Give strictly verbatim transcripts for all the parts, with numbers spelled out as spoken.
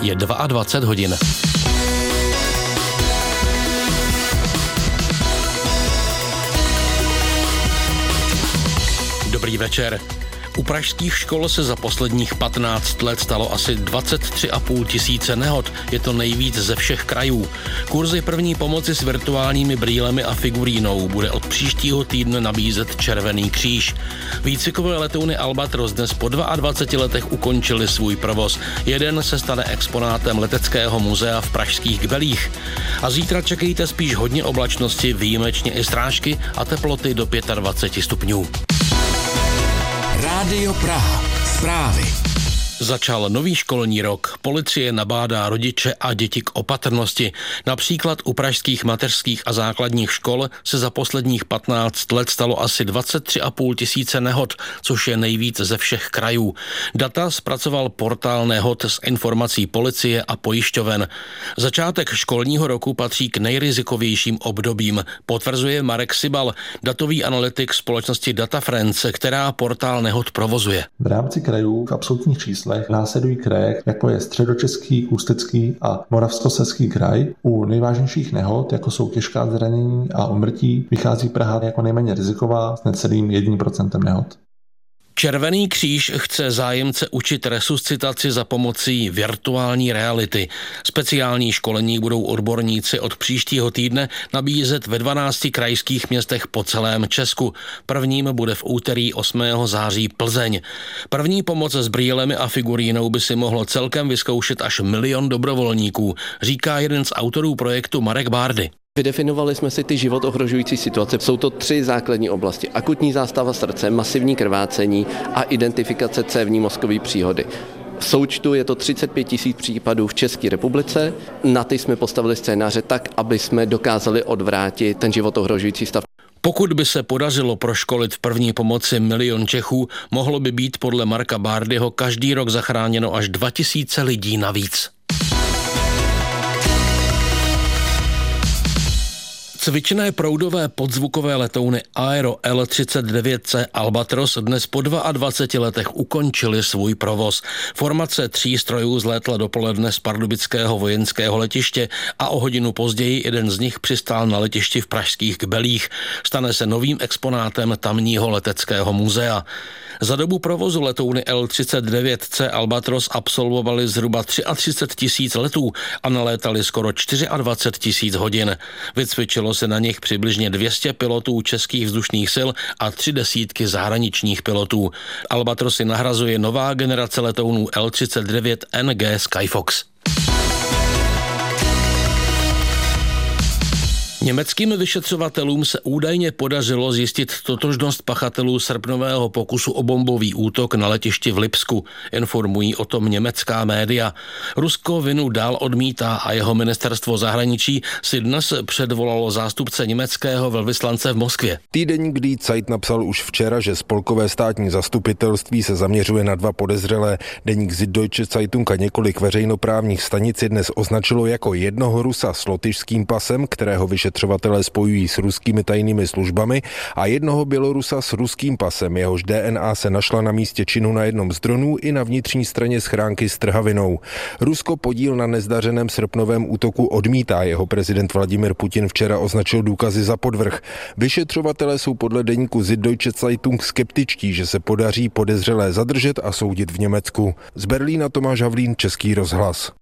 Je dvacet dva hodin. Dobrý večer. U pražských škol se za posledních patnáct let stalo asi dvacet tři a půl tisíce nehod. Je to nejvíc ze všech krajů. Kurzy první pomoci s virtuálními brýlemi a figurínou bude od příštího týdne nabízet Červený kříž. Výcvikové letouny Albatros dnes po dvaceti dvou letech ukončili svůj provoz. Jeden se stane exponátem Leteckého muzea v pražských Kbelích. A zítra čekejte spíš hodně oblačnosti, výjimečně i srážky a teploty do dvacet pět stupňů. Rádio Praha. Zprávy. Začal nový školní rok. Policie nabádá rodiče a děti k opatrnosti. Například u pražských mateřských a základních škol se za posledních patnáct let stalo asi dvacet tři a půl tisíce nehod, což je nejvíc ze všech krajů. Data zpracoval portál nehod s informací policie a pojišťoven. Začátek školního roku patří k nejrizikovějším obdobím, potvrzuje Marek Sibal, datový analytik společnosti DataFriends, která portál nehod provozuje. V rámci krajů v absolutních číslech následují kraje, jako je Středočeský, Ústecký a Moravskoslezský kraj. U nejvážnějších nehod, jako jsou těžká zranění a úmrtí, vychází Praha jako nejméně riziková s necelým jedním procentem nehod. Červený kříž chce zájemce učit resuscitaci za pomocí virtuální reality. Speciální školení budou odborníci od příštího týdne nabízet ve dvanácti krajských městech po celém Česku. Prvním bude v úterý osmého září Plzeň. První pomoc s brýlemi a figurínou by si mohlo celkem vyzkoušet až milion dobrovolníků, říká jeden z autorů projektu Marek Bárdy. Vydefinovali jsme si ty život ohrožující situace. Jsou to tři základní oblasti. Akutní zástava srdce, masivní krvácení a identifikace cévní mozkové příhody. V součtu je to třicet pět tisíc případů v České republice. Na ty jsme postavili scénáře tak, aby jsme dokázali odvrátit ten život ohrožující stav. Pokud by se podařilo proškolit v první pomoci milion Čechů, mohlo by být podle Marka Bárdyho každý rok zachráněno až dva tisíce lidí navíc. Cvičné proudové podzvukové letouny Aero L třicet devět C Albatros dnes po dvaceti dvou letech ukončily svůj provoz. Formace tří strojů zlétla dopoledne z pardubického vojenského letiště a o hodinu později jeden z nich přistál na letišti v pražských Kbelích. Stane se novým exponátem tamního leteckého muzea. Za dobu provozu letouny L třicet devět C Albatros absolvovali zhruba třicet tři tisíc letů a nalétali skoro dvacet čtyři tisíc hodin. Vycvičilo se na nich přibližně dvě stě pilotů českých vzdušných sil a tři desítky zahraničních pilotů. Albatrosy nahrazuje nová generace letounů L třicet devět N G Skyfox. Německým vyšetřovatelům se údajně podařilo zjistit totožnost pachatelů srpnového pokusu o bombový útok na letišti v Lipsku. Informují o tom německá média. Rusko vinu dál odmítá a jeho ministerstvo zahraničí si dnes předvolalo zástupce německého velvyslance v Moskvě. Týdeník Die Zeit napsal už včera, že spolkové státní zastupitelství se zaměřuje na dva podezřelé. Deník Süddeutsche Zeitung a několik veřejnoprávních stanic dnes označilo jako jednoho Rusa s lotyšským pasem, kterého vyšetřovatelé Vyšetřovatelé spojují s ruskými tajnými službami, a jednoho Bělorusa s ruským pasem, jehož D N A se našla na místě činu na jednom z dronů i na vnitřní straně schránky s trhavinou. Rusko podíl na nezdařeném srpnovém útoku odmítá, jeho prezident Vladimir Putin včera označil důkazy za podvrh. Vyšetřovatelé jsou podle deníku Süddeutsche Zeitung skeptičtí, že se podaří podezřelé zadržet a soudit v Německu. Z Berlína Tomáš Havlín, Český rozhlas.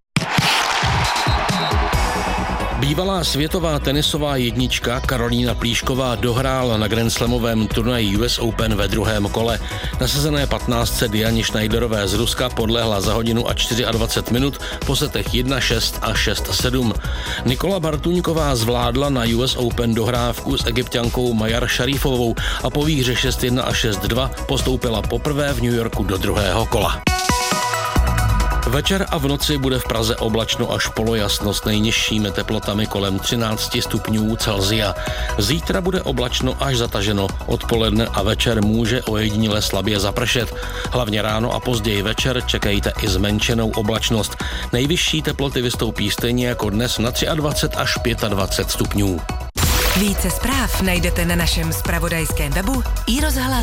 Bývalá světová tenisová jednička Karolína Plíšková dohrála na grandslamovém turnaji U S Open ve druhém kole. Nasazené patnáctce Diani Schneiderové z Ruska podlehla za hodinu a dvacet čtyři minut po setech jedna šest a šest sedm. Nikola Bartuňková zvládla na U S Open dohrávku s Egypťankou Mayar Sharifovou a po výhře šest jedna a šest dva postoupila poprvé v New Yorku do druhého kola. Večer a v noci bude v Praze oblačno až polojasno s nejnižšími teplotami kolem třináct stupňů Celsia. Zítra bude oblačno až zataženo. Odpoledne a večer může ojediněle slabě zapršet. Hlavně ráno a později večer čekejte i zmenšenou oblačnost. Nejvyšší teploty vystoupí stejně jako dnes na dvacet tři až dvacet pět stupňů. Více zpráv najdete na našem zpravodajském webu i rozhlas.